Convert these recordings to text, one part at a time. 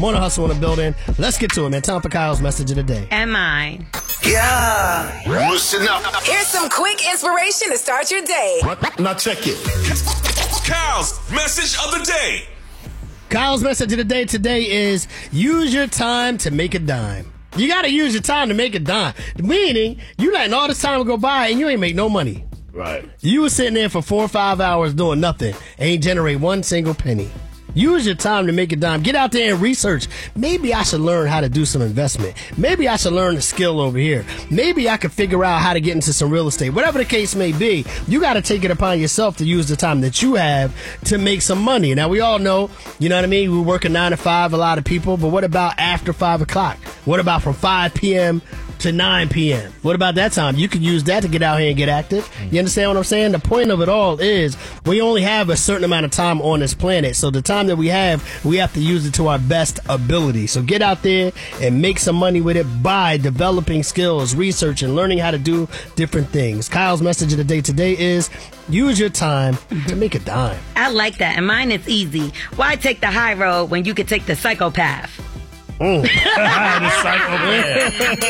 Morning Hustle in the building. Let's get to it, man. Time for Kyle's message of the day. And mine. Yeah. Listen up. Here's some quick inspiration to start your day. Now check it. Kyle's message of the day. Kyle's message of the day today is use your time to make a dime. You got to use your time to make a dime. Meaning, you letting all this time go by and you ain't make no money. Right. You was sitting there for 4 or 5 hours doing nothing. Ain't generate one single penny. Use your time to make a dime. Get out there and research. Maybe I should learn how to do some investment. Maybe I should learn a skill over here. Maybe I could figure out how to get into some real estate. Whatever the case may be, you got to take it upon yourself to use the time that you have to make some money. Now, we all know, you know what I mean? We're working 9 to 5, a lot of people. But what about after 5 o'clock? What about from 5 p.m. to 9 p.m.? What about that time? You could use that to get out here and get active. You understand what I'm saying? The point of it all is we only have a certain amount of time on this planet. So the time that we have to use it to our best ability. So get out there and make some money with it by developing skills, research, and learning how to do different things. Kyle's message of the day today is use your time to make a dime. I like that. And mine is easy. Why take the high road when you could take the psychopath? The psychopath.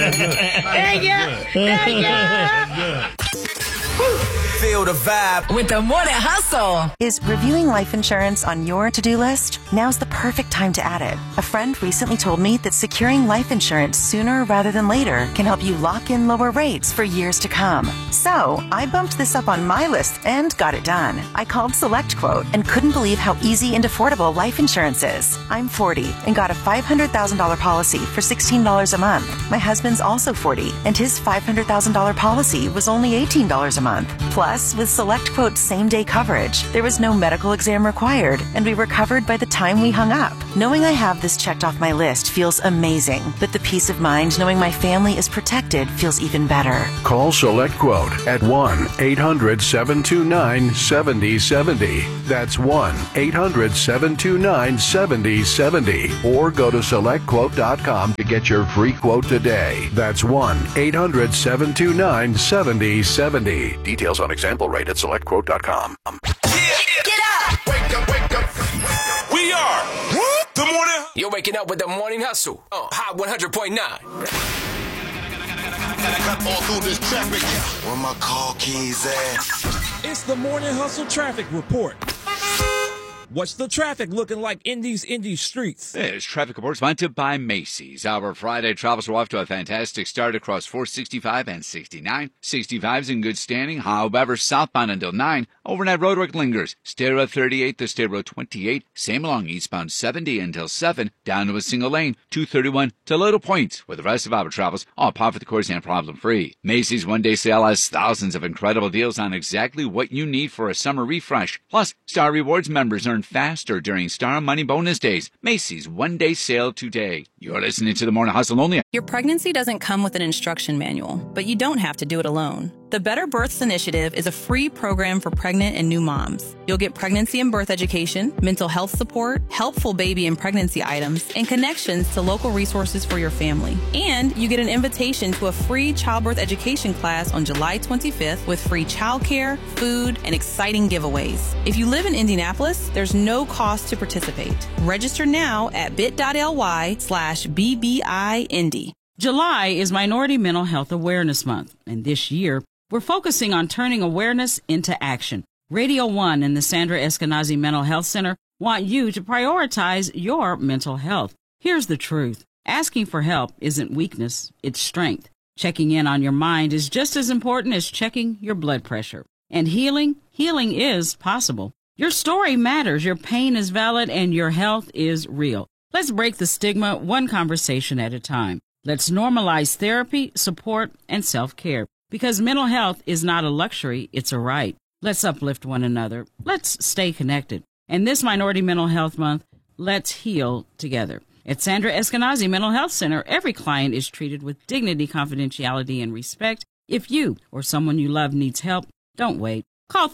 There you Feel the vibe With the Morning Hustle. Is reviewing life insurance on your to-do list? Now's the perfect time to add it. A friend recently told me that securing life insurance sooner rather than later can help you lock in lower rates for years to come. So, I bumped this up on my list and got it done. I called SelectQuote and couldn't believe how easy and affordable life insurance is. I'm 40 and got a $500,000 policy for $16 a month. My husband's also 40 and his $500,000 policy was only $18 a month. Plus, with SelectQuote's same-day coverage, there was no medical exam required, and we were covered by the time we hung up. Knowing I have this checked off my list feels amazing, but the peace of mind knowing my family is protected feels even better. Call SelectQuote at 1-800-729-7070. That's 1-800-729-7070. Or go to SelectQuote.com to get your free quote today. That's 1-800-729-7070. Details on example rate at SelectQuote.com. Get up. Wake up, wake up. We are the morning. You're waking up with the Morning Hustle. Hot 100.9. Cut all through this traffic. Where my car keys at? It's the Morning Hustle Traffic Report. What's the traffic looking like in these Indy streets? This traffic report sponsored by Macy's. Our Friday travels are off to a fantastic start across 465 and 69. 65's in good standing. However, southbound until 9. Overnight roadwork lingers. State Road 38 to State Road 28. Same along eastbound 70 until 7. Down to a single lane. 231 to Little Point, where the rest of our travels are par for the course and problem-free. Macy's one-day sale has thousands of incredible deals on exactly what you need for a summer refresh. Plus, Star Rewards members earn faster during Star Money Bonus Days. Macy's one-day sale today. You're listening to The Morning Hustle only. Your pregnancy doesn't come with an instruction manual, but you don't have to do it alone. The Better Births Initiative is a free program for pregnant and new moms. You'll get pregnancy and birth education, mental health support, helpful baby and pregnancy items, and connections to local resources for your family. And you get an invitation to a free childbirth education class on July 25th with free childcare, food, and exciting giveaways. If you live in Indianapolis, there's no cost to participate. Register now at bit.ly/BBIIndy. July is Minority Mental Health Awareness Month, and this year, we're focusing on turning awareness into action. Radio 1 and the Sandra Eskenazi Mental Health Center want you to prioritize your mental health. Here's the truth. Asking for help isn't weakness, it's strength. Checking in on your mind is just as important as checking your blood pressure. And healing is possible. Your story matters, your pain is valid, and your health is real. Let's break the stigma one conversation at a time. Let's normalize therapy, support, and self-care. Because mental health is not a luxury, it's a right. Let's uplift one another. Let's stay connected. And this Minority Mental Health Month, let's heal together. At Sandra Eskenazi Mental Health Center, every client is treated with dignity, confidentiality, and respect. If you or someone you love needs help, don't wait. Call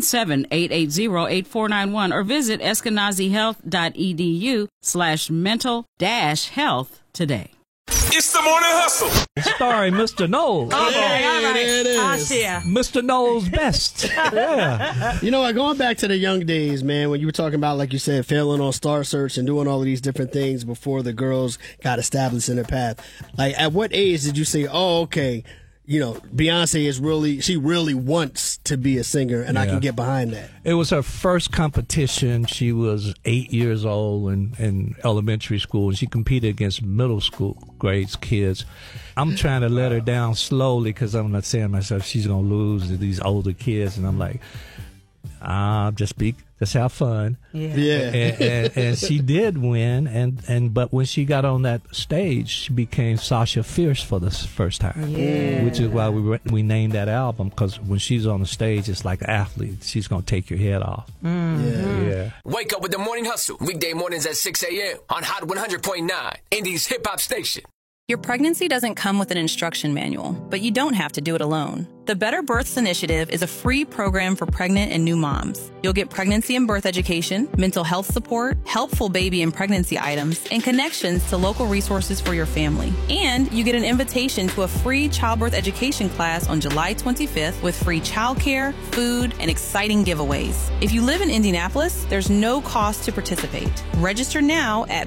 317-880-8491 or visit eskenazihealth.edu/mental-health today. It's the Morning Hustle. Starring Mr. Knowles. Okay, all right. There it is. I'll share. Mr. Knowles best. Yeah. You know what? Going back to the young days, man, when you were talking about, like you said, failing on Star Search and doing all of these different things before the girls got established in their path. Like, at what age did you say, oh, okay, you know, Beyonce she really wants to be a singer, and I can get behind that? It was her first competition. She was 8 years old in elementary school, and she competed against middle school grades kids. I'm trying to let her down slowly because I'm not saying to myself she's going to lose to these older kids, and I'm like, just have fun. And she did win, but when she got on that stage, she became Sasha Fierce for the first time. Which is why we named that album, because when she's on the stage, it's like an athlete. She's gonna take your head off. Wake up with the Morning Hustle. Weekday mornings at 6 a.m. on Hot 100.9, Indy's hip hop station. Your pregnancy doesn't come with an instruction manual, but you don't have to do it alone. The Better Births Initiative is a free program for pregnant and new moms. You'll get pregnancy and birth education, mental health support, helpful baby and pregnancy items, and connections to local resources for your family. And you get an invitation to a free childbirth education class on July 25th with free childcare, food, and exciting giveaways. If you live in Indianapolis, there's no cost to participate. Register now at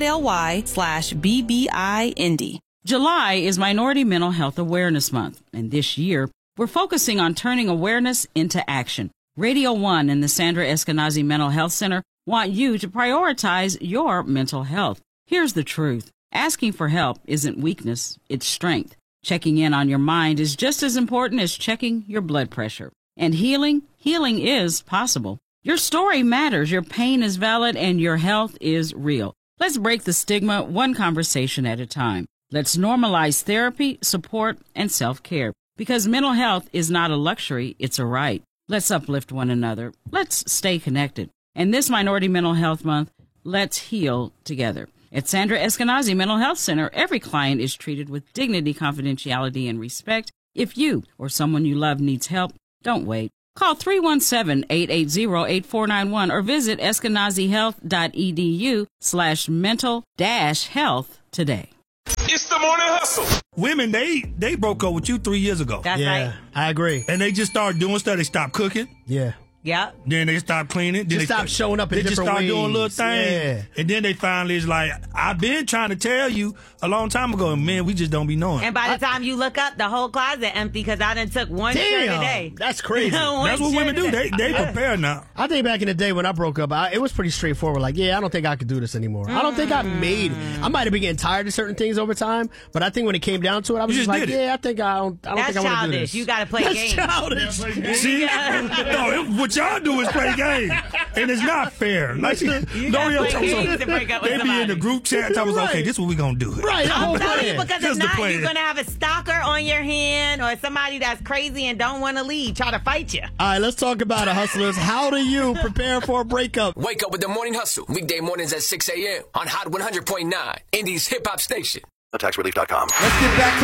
bit.ly/BBIIndy. July is Minority Mental Health Awareness Month, and this year, we're focusing on turning awareness into action. Radio 1 and the Sandra Eskenazi Mental Health Center want you to prioritize your mental health. Here's the truth. Asking for help isn't weakness, it's strength. Checking in on your mind is just as important as checking your blood pressure. And healing is possible. Your story matters, your pain is valid, and your health is real. Let's break the stigma one conversation at a time. Let's normalize therapy, support, and self-care. Because mental health is not a luxury, it's a right. Let's uplift one another. Let's stay connected. And this Minority Mental Health Month, let's heal together. At Sandra Eskenazi Mental Health Center, every client is treated with dignity, confidentiality, and respect. If you or someone you love needs help, don't wait. Call 317-880-8491 or visit eskenazihealth.edu/mental-health today. It's the Morning Hustle. Women, they broke up with you 3 years ago. That's right. I agree. And they just started doing stuff. They stopped cooking. Yeah. Yep. Then they stopped cleaning. Then Just stop showing up in different They just started doing ways. little things. Yeah. And then they finally is like, I've been trying to tell you a long time ago, and man, we just don't be knowing. And by the time you look up, the whole closet empty because I done took one shirt a day. That's crazy. That's what women do. They prepare now. I think back in the day when I broke up, it was pretty straightforward. Like, I don't think I could do this anymore. I don't think I made it. I might have been getting tired of certain things over time, but I think when it came down to it, I was just like, I think I don't think I want to do childish. this. You got to play games. Childish. See? No, what y'all do is play games. And it's not fair. Like, you gotta play games to break up with they be in the group chat talking about, okay, this is what we gonna do. Right. I'm telling you, because if not, plan. you're going to have a stalker on your hand or somebody that's crazy and don't want to leave, try to fight you. All right, let's talk about it, hustlers. How do you prepare for a breakup? Wake up with the Morning Hustle. Weekday mornings at 6 a.m. on Hot 100.9, Indy's hip hop station. TheTaxRelief.com. Let's get back to